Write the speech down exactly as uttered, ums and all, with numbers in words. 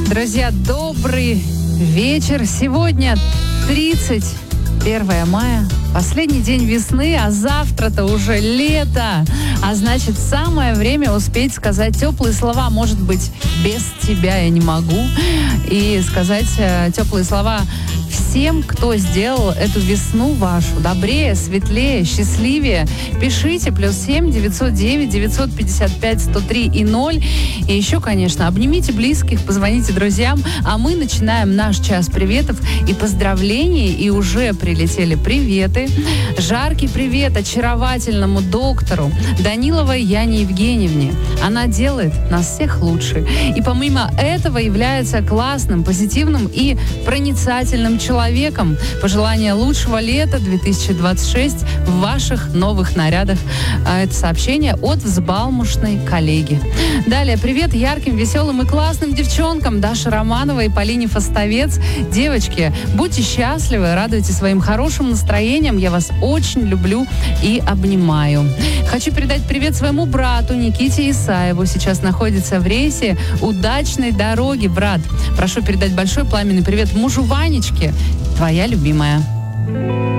Друзья, добрый вечер. Сегодня тридцать первое мая, последний день весны, а завтра-то уже лето. А значит, самое время успеть сказать теплые слова. Может быть, без тебя я не могу. И сказать э, теплые слова всем, кто сделал эту весну вашу добрее, светлее, счастливее. Пишите плюс семь девятьсот девять девятьсот пятьдесят пять сто три и ноль. И еще, конечно, обнимите близких, позвоните друзьям. А мы начинаем наш час приветов и поздравлений. И уже прилетели приветы. Жаркий привет очаровательному доктору Даниловой Яне Евгеньевне. Она делает нас всех лучше. И помимо этого является классным, позитивным и проницательным человеком. Пожелание лучшего лета две тысячи двадцать шесть в ваших новых нарядах. Это сообщение от взбалмошной коллеги. Далее, привет ярким, веселым и классным девчонкам Даше Романовой и Полине Фостовец. Девочки, будьте счастливы, радуйте своим хорошим настроением. Я вас очень люблю и обнимаю. Хочу передать привет своему брату Никите Исаеву. Сейчас находится в рейсе. Удачной дороги, брат. Прошу передать большой пламенный привет мужу Ванечке. Твоя любимая.